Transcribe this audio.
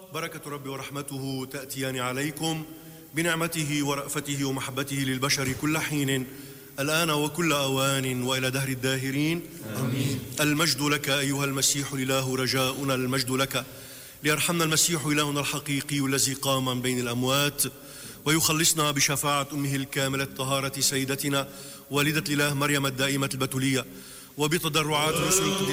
بركة ربي ورحمته تأتيان عليكم بنعمته ورأفته ومحبته للبشر كل حين الآن وكل أوان وإلى دهر الداهرين آمين. المجد لك أيها المسيح الإله، رجاؤنا المجد لك، ليرحمنا المسيح إلهنا الحقيقي الذي قام من بين الأموات ويخلصنا بشفاعة أمه الكاملة الطهارة سيدتنا والدة الإله مريم الدائمة البتولية، وبتضرعات رسل